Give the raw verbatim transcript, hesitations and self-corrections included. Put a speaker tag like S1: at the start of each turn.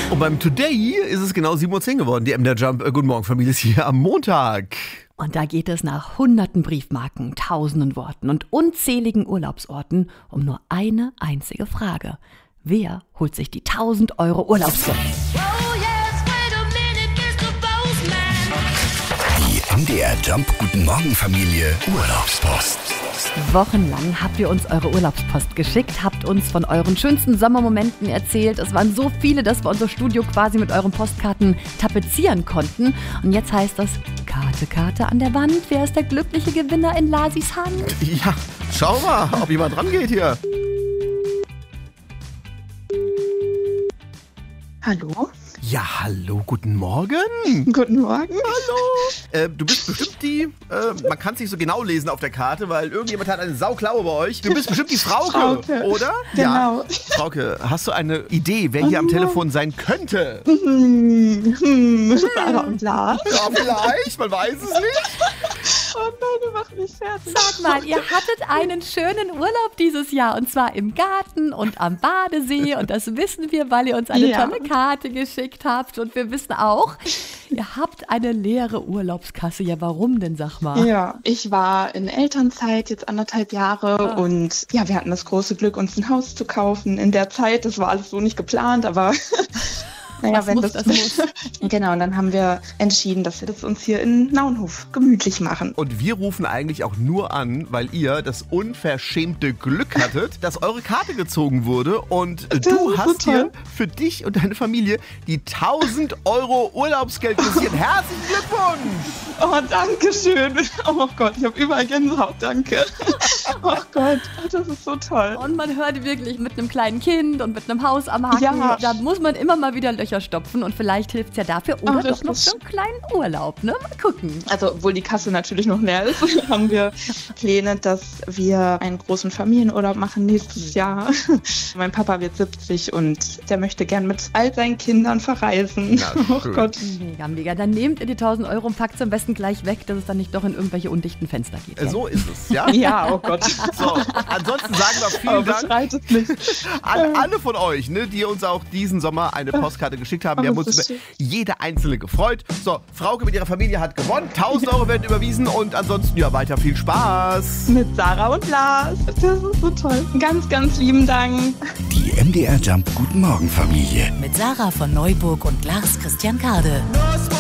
S1: Und beim Today ist es genau sieben Uhr zehn geworden. Die M D R Jump äh, Guten Morgen Familie ist hier am Montag.
S2: Und da geht es nach hunderten Briefmarken, tausenden Worten und unzähligen Urlaubsorten um nur eine einzige Frage. Wer holt sich die tausend Euro Urlaubsgeld?
S3: Die M D R Jump Guten Morgen Familie Urlaubspost.
S2: Wochenlang habt ihr uns eure Urlaubspost geschickt, habt uns von euren schönsten Sommermomenten erzählt. Es waren so viele, dass wir unser Studio quasi mit euren Postkarten tapezieren konnten. Und jetzt heißt das Karte, Karte an der Wand. Wer ist der glückliche Gewinner in Lasis Hand?
S1: Ja, schau mal, ob jemand dran geht hier.
S4: Hallo?
S1: Ja, hallo, guten Morgen.
S4: Guten Morgen.
S1: Hallo. Äh, du bist bestimmt die, äh, man kann es nicht so genau lesen auf der Karte, weil irgendjemand hat eine Sauklaue bei euch. Du bist bestimmt die Frauke,
S4: Frauke.
S1: oder?
S4: Genau.
S1: Ja. Frauke, hast du eine Idee, wer hier am Telefon sein könnte?
S4: Hm, hm, Sarah und Lars.
S1: Ja, vielleicht, man weiß es nicht.
S4: Oh nein, du machst mich fertig.
S2: Sag mal, ihr hattet einen schönen Urlaub dieses Jahr und zwar im Garten und am Badesee und das wissen wir, weil ihr uns eine
S4: Ja.
S2: tolle Karte geschickt habt und wir wissen auch, ihr habt eine leere Urlaubskasse. Ja, warum denn, sag mal?
S4: Ja, ich war in Elternzeit jetzt anderthalb Jahre
S2: Ah.
S4: und ja, wir hatten das große Glück, uns ein Haus zu kaufen in der Zeit. Das war alles so nicht geplant, aber naja,
S2: Was
S4: wenn
S2: muss,
S4: das,
S2: das muss.
S4: Genau, und dann haben wir entschieden, dass wir das uns hier in Naunhof gemütlich machen.
S1: Und wir rufen eigentlich auch nur an, weil ihr das unverschämte Glück hattet, dass eure Karte gezogen wurde und äh,
S4: Das
S1: du
S4: ist so
S1: hast hier
S4: toll.
S1: für dich und deine Familie die tausend Euro Urlaubsgeld kassiert. Herzlichen Glückwunsch!
S4: Oh, danke schön. Oh Gott, ich habe überall Gänsehaut, danke. Oh Gott, das ist so toll.
S2: Und man hört wirklich mit einem kleinen Kind und mit einem Haus am Haken,
S4: Ja.
S2: da muss man immer mal wieder Löcher stopfen und vielleicht hilft es ja dafür oder
S4: Ach, das
S2: doch noch
S4: ist-
S2: so einen kleinen Urlaub, ne? Mal gucken.
S4: Also, obwohl die Kasse natürlich noch leer ist, haben wir Pläne, dass wir einen großen Familienurlaub machen nächstes Jahr. Mein Papa wird siebzig und der möchte gern mit all seinen Kindern verreisen.
S1: Na,
S4: Oh
S1: schön.
S4: Gott.
S2: Mega, mega. Dann nehmt ihr die tausend Euro und packt es am besten gleich weg, dass es dann nicht doch in irgendwelche undichten Fenster geht.
S1: Äh, So ist es, ja?
S4: Ja, oh Gott.
S1: So, ansonsten sagen wir
S4: Aber
S1: vielen Dank
S4: beschreitet mich.
S1: an alle von euch, ne, die uns auch diesen Sommer eine Postkarte geschickt haben. Wir
S4: Oh,
S1: haben
S4: das
S1: uns
S4: ist
S1: über
S4: schön.
S1: jede einzelne gefreut. So, Frauke mit ihrer Familie hat gewonnen. tausend Euro werden überwiesen und ansonsten, ja, weiter viel Spaß.
S4: Mit Sarah und Lars. Das ist so toll. Ganz, ganz lieben Dank.
S3: Die M D R Jump Guten Morgen Familie.
S5: Mit Sarah von Neuburg und Lars Christian Kade.